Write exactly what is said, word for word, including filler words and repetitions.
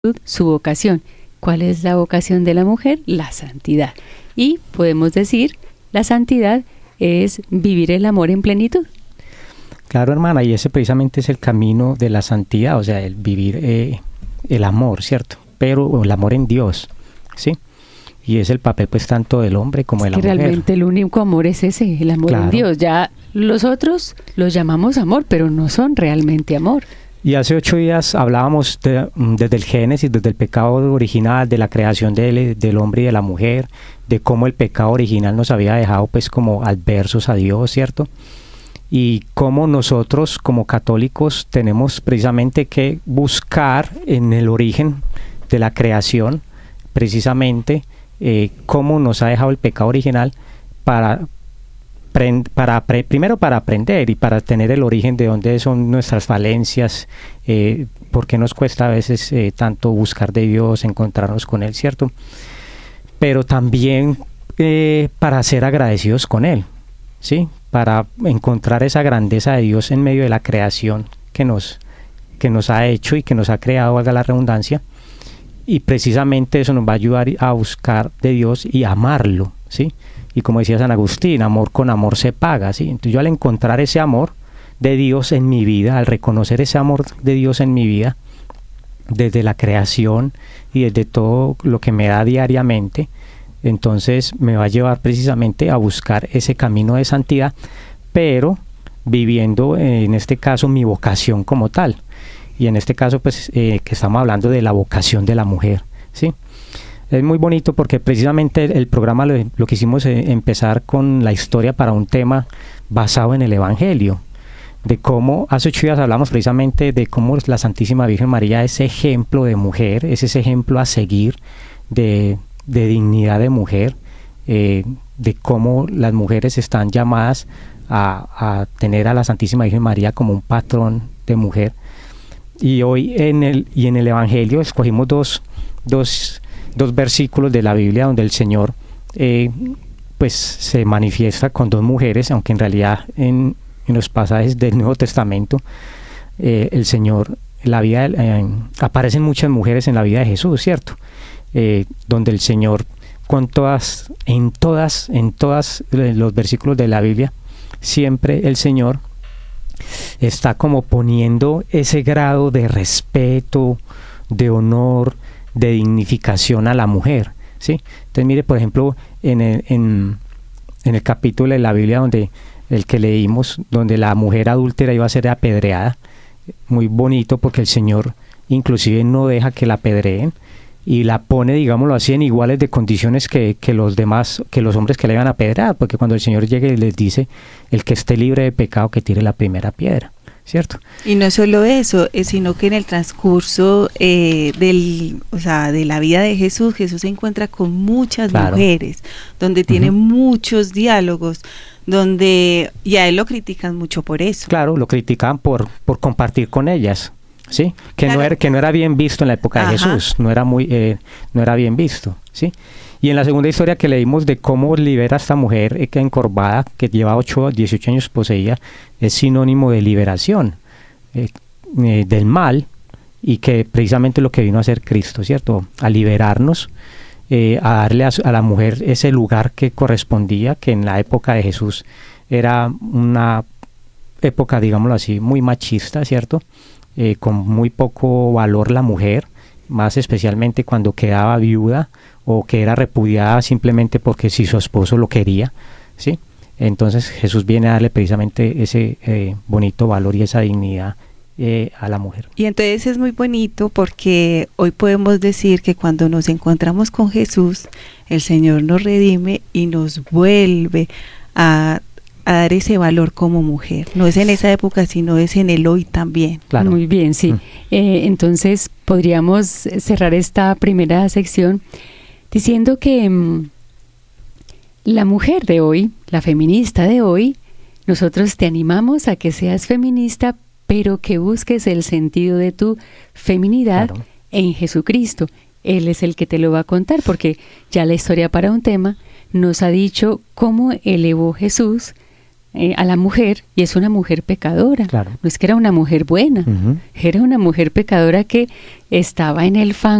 su vocación. ¿Cuál es la vocación de la mujer? La santidad. Y podemos decir, la santidad es vivir el amor en plenitud. Claro, hermana, y ese precisamente es el camino de la santidad, o sea, el vivir eh, el amor, ¿cierto? Pero el amor en Dios, ¿sí? Y es el papel pues tanto del hombre como de la mujer. Realmente el único amor es ese, el amor Claro. en Dios. Ya los otros los llamamos amor, pero no son realmente amor. Y hace ocho días hablábamos de, desde el Génesis, desde el pecado original, de la creación del, del hombre y de la mujer, de cómo el pecado original nos había dejado pues como adversos a Dios, ¿cierto? Y cómo nosotros como católicos tenemos precisamente que buscar en el origen de la creación, precisamente eh, cómo nos ha dejado el pecado original para... para primero para aprender y para tener el origen de dónde son nuestras falencias, eh, por qué nos cuesta a veces eh, tanto buscar de Dios, encontrarnos con Él, ¿cierto? Pero también eh, para ser agradecidos con Él, ¿sí? Para encontrar esa grandeza de Dios en medio de la creación que nos, que nos ha hecho y que nos ha creado, valga la redundancia, y precisamente eso nos va a ayudar a buscar de Dios y amarlo, ¿sí? Y como decía San Agustín, amor con amor se paga, ¿sí? Entonces yo al encontrar ese amor de Dios en mi vida, al reconocer ese amor de Dios en mi vida, desde la creación y desde todo lo que me da diariamente, entonces me va a llevar precisamente a buscar ese camino de santidad, pero viviendo eh, en este caso mi vocación como tal. Y en este caso pues eh, que estamos hablando de la vocación de la mujer, ¿sí? Es muy bonito porque precisamente el, el programa lo, lo que hicimos es empezar con la historia para un tema basado en el Evangelio, de cómo, hace ocho días hablamos precisamente de cómo la Santísima Virgen María es ejemplo de mujer, es ese ejemplo a seguir de, de dignidad de mujer, eh, de cómo las mujeres están llamadas a, a tener a la Santísima Virgen María como un patrón de mujer. Y hoy en el, y en el Evangelio escogimos dos, dos dos versículos de la Biblia donde el Señor eh, pues se manifiesta con dos mujeres, aunque en realidad en, en los pasajes del Nuevo Testamento eh, el Señor, la vida eh, aparecen muchas mujeres en la vida de Jesús, ¿cierto? Eh, donde el Señor con todas, en todas, en todas los versículos de la Biblia, siempre el Señor está como poniendo ese grado de respeto, de honor, de dignificación a la mujer, ¿sí? Entonces mire, por ejemplo, en el, en, en el capítulo de la Biblia donde el que leímos, donde la mujer adúltera iba a ser apedreada, muy bonito porque el Señor inclusive no deja que la apedreen y la pone, digámoslo así, en iguales de condiciones que, que los demás, que los hombres que le iban a apedrear, porque cuando el Señor llegue y les dice, el que esté libre de pecado que tire la primera piedra, ¿cierto? Y no solo eso, eh, sino que en el transcurso eh, del, o sea, de la vida de Jesús, Jesús se encuentra con muchas Claro. mujeres, donde tiene Uh-huh. muchos diálogos, donde y a él lo critican mucho por eso. Claro, lo criticaban por, por compartir con ellas, ¿sí? Que, Claro. no era, que no era bien visto en la época de Ajá. Jesús, no era, muy, eh, no era bien visto, ¿sí? Y en la segunda historia que leímos de cómo libera a esta mujer eh, que encorvada, que lleva ocho, dieciocho años poseída, es sinónimo de liberación eh, eh, del mal, y que precisamente lo que vino a hacer Cristo, ¿cierto? A liberarnos, eh, a darle a, a la mujer ese lugar que correspondía, que en la época de Jesús era una época, digámoslo así, muy machista, ¿cierto? Eh, con muy poco valor la mujer, más especialmente cuando quedaba viuda o que era repudiada simplemente porque si su esposo lo quería, ¿sí? Entonces Jesús viene a darle precisamente ese eh, bonito valor y esa dignidad eh, a la mujer. Y entonces es muy bonito porque hoy podemos decir que cuando nos encontramos con Jesús, el Señor nos redime y nos vuelve a, a dar ese valor como mujer. No es en esa época, sino es en el hoy también. Claro. Muy bien, sí. Mm. Eh, entonces podríamos cerrar esta primera sección diciendo que mm, la mujer de hoy, la feminista de hoy, nosotros te animamos a que seas feminista, pero que busques el sentido de tu feminidad Claro. en Jesucristo. Él es el que te lo va a contar, porque ya la historia para un tema nos ha dicho cómo elevó Jesús eh, a la mujer, y es una mujer pecadora. Claro. No es que era una mujer buena, Ujú. era una mujer pecadora que estaba en el fango